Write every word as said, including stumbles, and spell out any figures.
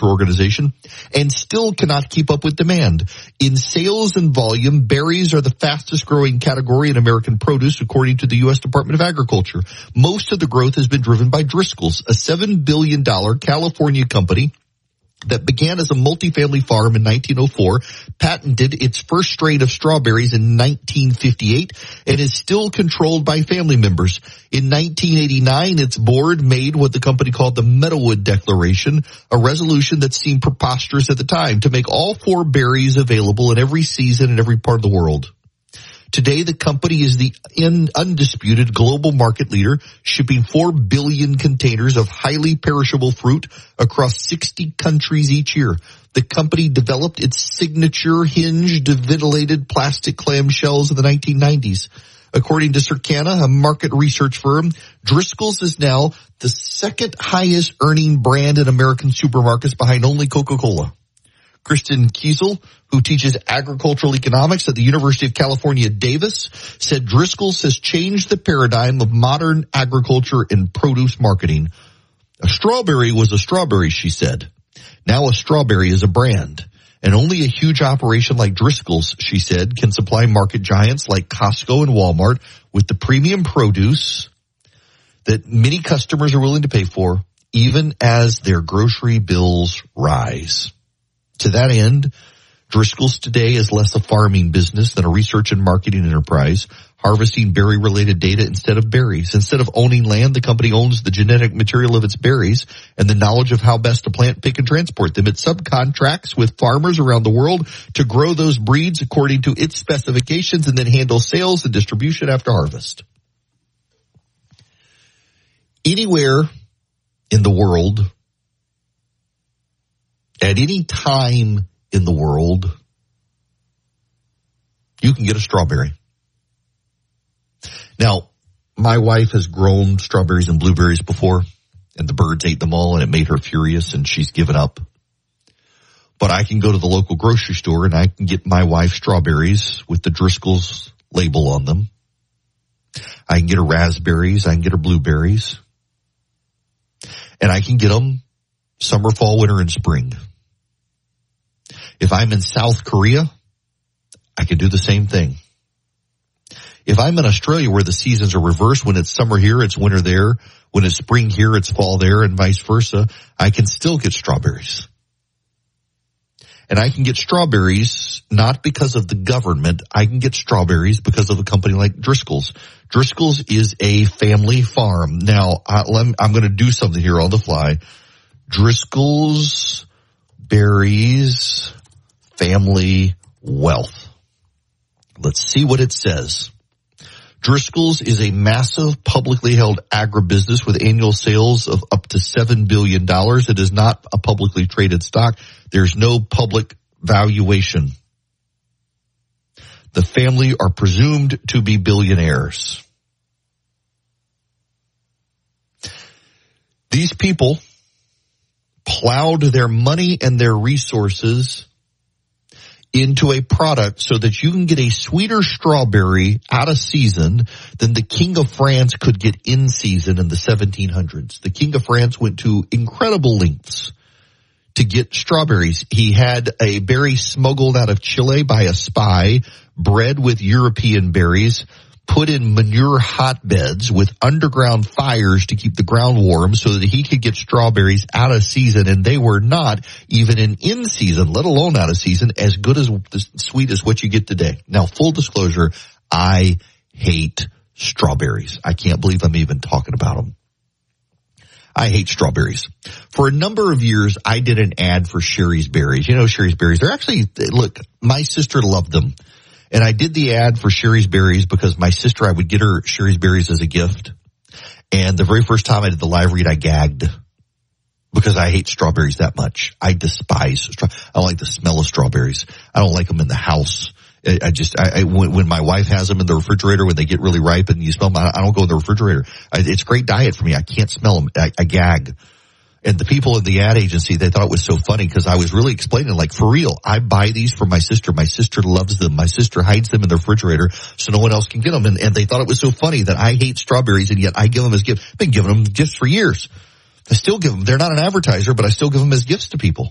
Agriculture Organization, and still cannot keep up with demand. In sales and volume, berries are the fastest growing category in American produce, according to the U S Department of Agriculture. Most of the growth has been driven by Driscoll's, a seven billion dollars California company that began as a multifamily farm in nineteen oh four, patented its first strain of strawberries in nineteen fifty-eight, and is still controlled by family members. In nineteen eighty-nine, its board made what the company called the Meadowood Declaration, a resolution that seemed preposterous at the time, to make all four berries available in every season in every part of the world. Today, the company is the in undisputed global market leader, shipping four billion containers of highly perishable fruit across sixty countries each year. The company developed its signature hinged, ventilated plastic clamshells in the nineteen nineties. According to Circana, a market research firm, Driscoll's is now the second highest earning brand in American supermarkets, behind only Coca-Cola. Kristen Kiesel, who teaches agricultural economics at the University of California, Davis, said Driscoll's has changed the paradigm of modern agriculture and produce marketing. A strawberry was a strawberry, she said. Now a strawberry is a brand. And only a huge operation like Driscoll's, she said, can supply market giants like Costco and Walmart with the premium produce that many customers are willing to pay for, even as their grocery bills rise. To that end, Driscoll's today is less a farming business than a research and marketing enterprise, harvesting berry-related data instead of berries. Instead of owning land, the company owns the genetic material of its berries and the knowledge of how best to plant, pick, and transport them. It subcontracts with farmers around the world to grow those breeds according to its specifications and then handle sales and distribution after harvest. Anywhere in the world, at any time in the world, you can get a strawberry. Now, my wife has grown strawberries and blueberries before, and the birds ate them all, and it made her furious, and she's given up. But I can go to the local grocery store, and I can get my wife strawberries with the Driscoll's label on them. I can get her raspberries. I can get her blueberries. And I can get them summer, fall, winter, and spring. If I'm in South Korea, I can do the same thing. If I'm in Australia where the seasons are reversed, when it's summer here, it's winter there. When it's spring here, it's fall there, and vice versa. I can still get strawberries. And I can get strawberries not because of the government. I can get strawberries because of a company like Driscoll's. Driscoll's is a family farm. Now, I, I'm going to do something here on the fly. Driscoll's Berries Family Wealth. Let's see what it says. Driscoll's is a massive publicly held agribusiness with annual sales of up to seven billion dollars. It is not a publicly traded stock. There's no public valuation. The family are presumed to be billionaires. These people plowed their money and their resources into a product so that you can get a sweeter strawberry out of season than the King of France could get in season in the seventeen hundreds. The King of France went to incredible lengths to get strawberries. He had a berry smuggled out of Chile by a spy, bred with European berries, put in manure hotbeds with underground fires to keep the ground warm so that he could get strawberries out of season, and they were not even in in season, let alone out of season, as good as as sweet as what you get today. Now, full disclosure, I hate strawberries. I can't believe I'm even talking about them. I hate strawberries. For a number of years, I did an ad for Sherry's Berries. You know Sherry's Berries. They're actually, look, my sister loved them. And I did the ad for Sherry's Berries because my sister, I would get her Sherry's Berries as a gift. And the very first time I did the live read, I gagged because I hate strawberries that much. I despise straw. I don't like the smell of strawberries. I don't like them in the house. I, I just, I, I when, when my wife has them in the refrigerator, when they get really ripe and you smell them, I, I don't go in the refrigerator. I, it's great diet for me. I can't smell them. I, I gag. And the people in the ad agency, they thought it was so funny because I was really explaining, like, for real, I buy these for my sister. My sister loves them. My sister hides them in the refrigerator so no one else can get them. And, and they thought it was so funny that I hate strawberries, and yet I give them as gifts. I've been giving them gifts for years. I still give them. They're not an advertiser, but I still give them as gifts to people.